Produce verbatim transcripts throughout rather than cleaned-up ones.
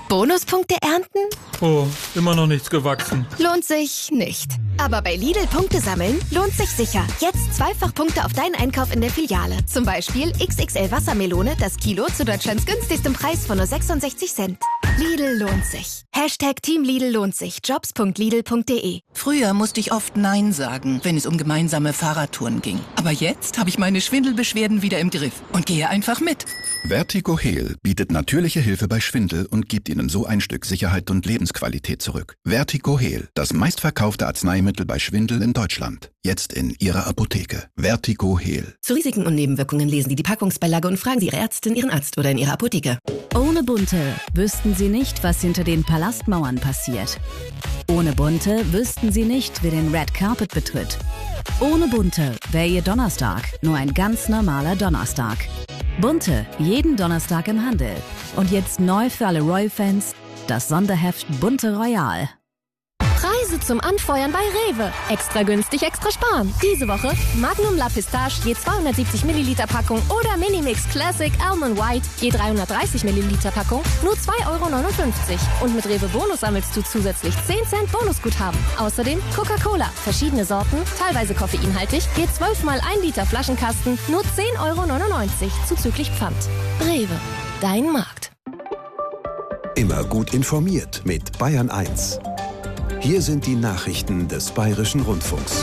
Bonuspunkte ernten? Oh, immer noch nichts gewachsen. Lohnt sich nicht. Aber bei Lidl Punkte sammeln lohnt sich sicher. Jetzt zweifach Punkte auf deinen Einkauf in der Filiale. Zum Beispiel X X L Wassermelone, das Kilo zu Deutschlands günstigstem Preis von nur sechsundsechzig Cent. Lidl lohnt sich. Hashtag Team Lidl lohnt sich. jobs punkt lidl punkt de. Früher musste ich oft Nein sagen, wenn es um gemeinsame Fahrradtouren ging. Aber jetzt habe ich meine Schwindelbeschwerden wieder im Griff und gehe einfach mit. Vertigo Heal bietet natürliche Hilfe bei Schwindel und gibt Ihnen so ein Stück Sicherheit und Lebensqualität zurück. Vertigo Heal, das meistverkaufte Arzneimittel bei Schwindel in Deutschland. Jetzt in Ihrer Apotheke. Vertigo Heal. Zu Risiken und Nebenwirkungen lesen Sie die Packungsbeilage und fragen Sie Ihre Ärztin, Ihren Arzt oder in Ihrer Apotheke. Ohne Bunte wüssten Sie nicht, was hinter den Palastmauern passiert. Ohne Bunte wüssten Sie nicht, wer den Red Carpet betritt. Ohne Bunte wäre Ihr Donnerstag nur ein ganz normaler Donnerstag. Bunte, jeden Donnerstag im Handel. Und jetzt neu für alle Royal-Fans, das Sonderheft Bunte Royal. Preise zum Anfeuern bei Rewe. Extra günstig, extra sparen. Diese Woche Magnum La Pistache je zweihundertsiebzig Milliliter Packung oder Minimix Classic Almond White je dreihundertdreißig Milliliter Packung nur zwei Euro neunundfünfzig. Und mit Rewe Bonus sammelst du zusätzlich zehn Cent Bonusguthaben. Außerdem Coca-Cola, verschiedene Sorten, teilweise koffeinhaltig, je zwölf mal ein Liter Flaschenkasten, nur zehn Euro neunundneunzig zuzüglich Pfand. Rewe, dein Markt. Immer gut informiert mit Bayern eins. Hier sind die Nachrichten des Bayerischen Rundfunks.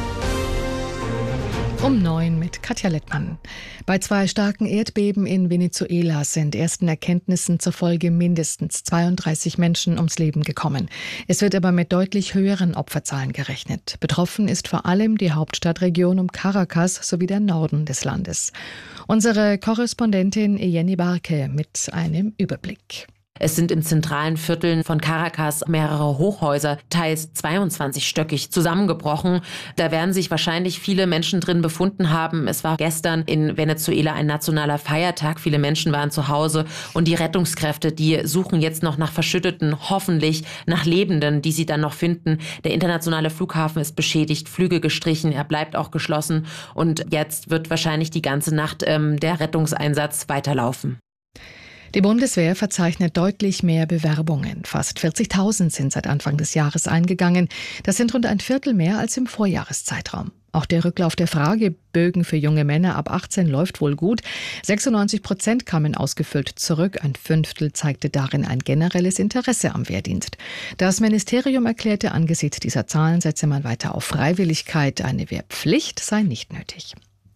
Um neun mit Katja Lettmann. Bei zwei starken Erdbeben in Venezuela sind ersten Erkenntnissen zufolge mindestens zweiunddreißig Menschen ums Leben gekommen. Es wird aber mit deutlich höheren Opferzahlen gerechnet. Betroffen ist vor allem die Hauptstadtregion um Caracas sowie der Norden des Landes. Unsere Korrespondentin Jenny Barke mit einem Überblick. Es sind in zentralen Vierteln von Caracas mehrere Hochhäuser, teils zweiundzwanzigstöckig, zusammengebrochen. Da werden sich wahrscheinlich viele Menschen drin befunden haben. Es war gestern in Venezuela ein nationaler Feiertag. Viele Menschen waren zu Hause und die Rettungskräfte, die suchen jetzt noch nach Verschütteten, hoffentlich nach Lebenden, die sie dann noch finden. Der internationale Flughafen ist beschädigt, Flüge gestrichen, er bleibt auch geschlossen und jetzt wird wahrscheinlich die ganze Nacht ähm, der Rettungseinsatz weiterlaufen. Die Bundeswehr verzeichnet deutlich mehr Bewerbungen. Fast vierzigtausend sind seit Anfang des Jahres eingegangen. Das sind rund ein Viertel mehr als im Vorjahreszeitraum. Auch der Rücklauf der Fragebögen für junge Männer ab achtzehn läuft wohl gut. sechsundneunzig Prozent kamen ausgefüllt zurück. Ein Fünftel zeigte darin ein generelles Interesse am Wehrdienst. Das Ministerium erklärte, angesichts dieser Zahlen setze man weiter auf Freiwilligkeit. Eine Wehrpflicht sei nicht nötig.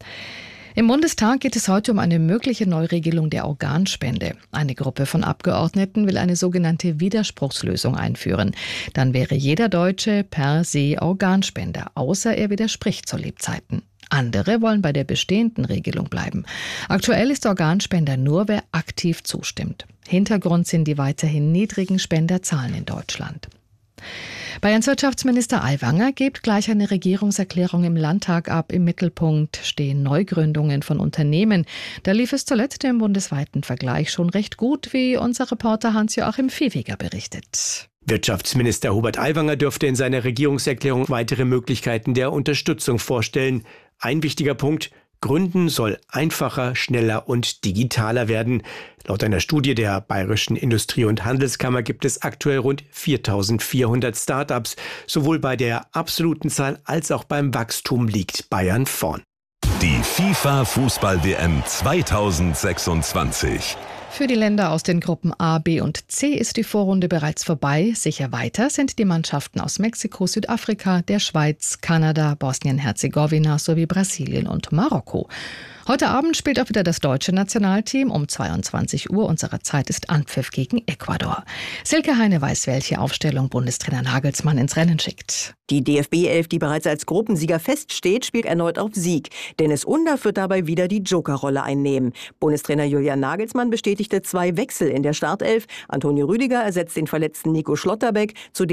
Im Bundestag geht es heute um eine mögliche Neuregelung der Organspende. Eine Gruppe von Abgeordneten will eine sogenannte Widerspruchslösung einführen. Dann wäre jeder Deutsche per se Organspender, außer er widerspricht zu Lebzeiten. Andere wollen bei der bestehenden Regelung bleiben. Aktuell ist Organspender nur, wer aktiv zustimmt. Hintergrund sind die weiterhin niedrigen Spenderzahlen in Deutschland. Bayerns Wirtschaftsminister Aiwanger gibt gleich eine Regierungserklärung im Landtag ab. Im Mittelpunkt stehen Neugründungen von Unternehmen. Da lief es zuletzt im bundesweiten Vergleich schon recht gut, wie unser Reporter Hans-Joachim Viehweger berichtet. Wirtschaftsminister Hubert Aiwanger dürfte in seiner Regierungserklärung weitere Möglichkeiten der Unterstützung vorstellen. Ein wichtiger Punkt: Gründen soll einfacher, schneller und digitaler werden. Laut einer Studie der Bayerischen Industrie- und Handelskammer gibt es aktuell rund viertausendvierhundert Start-ups. Sowohl bei der absoluten Zahl als auch beim Wachstum liegt Bayern vorn. Die FIFA-Fußball-W M zweitausendsechsundzwanzig. Für die Länder aus den Gruppen A, B und C ist die Vorrunde bereits vorbei. Sicher weiter sind die Mannschaften aus Mexiko, Südafrika, der Schweiz, Kanada, Bosnien-Herzegowina sowie Brasilien und Marokko. Heute Abend spielt auch wieder das deutsche Nationalteam. Um zweiundzwanzig Uhr unserer Zeit ist Anpfiff gegen Ecuador. Silke Heine weiß, welche Aufstellung Bundestrainer Nagelsmann ins Rennen schickt. Die D F B-Elf, die bereits als Gruppensieger feststeht, spielt erneut auf Sieg. Dennis Undaff wird dabei wieder die Jokerrolle einnehmen. Bundestrainer Julian Nagelsmann bestätigte zwei Wechsel in der Startelf. Antonio Rüdiger ersetzt den verletzten Nico Schlotterbeck. Zudem